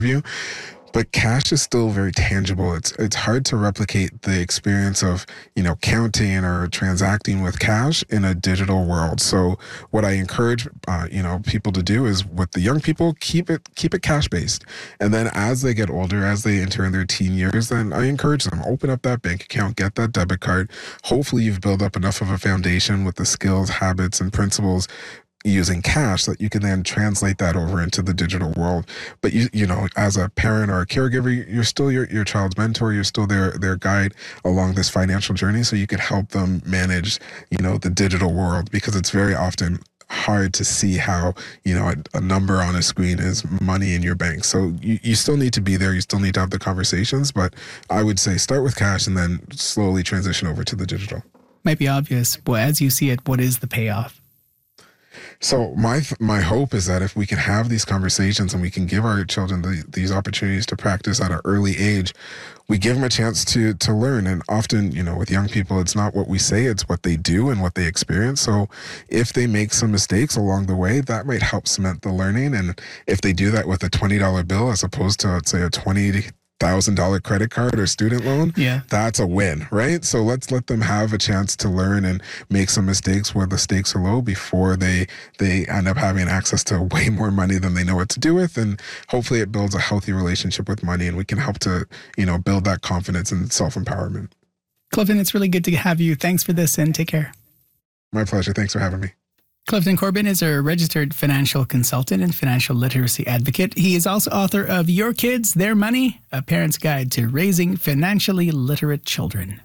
you. But cash is still very tangible. It's hard to replicate the experience of, counting or transacting with cash in a digital world. So what I encourage, people to do is with the young people, keep it cash based. And then as they get older, as they enter in their teen years, then I encourage them, open up that bank account, get that debit card. Hopefully you've built up enough of a foundation with the skills, habits, and principles using cash that you can then translate that over into the digital world. But as a parent or a caregiver, you're still your child's mentor, you're still their guide along this financial journey, so you can help them manage the digital world, because it's very often hard to see how a number on a screen is money in your bank. So you still need to be there, you still need to have the conversations, but I would say start with cash and then slowly transition over to the digital. Might be obvious, but as you see it, what is the payoff? So my hope is that if we can have these conversations and we can give our children these opportunities to practice at an early age, we give them a chance to learn. And often, with young people, it's not what we say, it's what they do and what they experience. So if they make some mistakes along the way, that might help cement the learning. And if they do that with a $20 bill as opposed to, let's say, a $20,000 credit card or student loan, that's a win, right? So let's let them have a chance to learn and make some mistakes where the stakes are low before they end up having access to way more money than they know what to do with. And hopefully it builds a healthy relationship with money, and we can help to, build that confidence and self-empowerment. Clifton, it's really good to have you. Thanks for this and take care. My pleasure. Thanks for having me. Clifton Corbin is a registered financial consultant and financial literacy advocate. He is also author of Your Kids, Their Money, A Parent's Guide to Raising Financially Literate Children.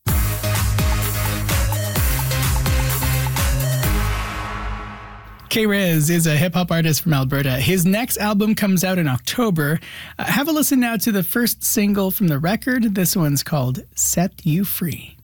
K-Rez is a hip-hop artist from Alberta. His next album comes out in October. Have a listen now to the first single from the record. This one's called Set You Free.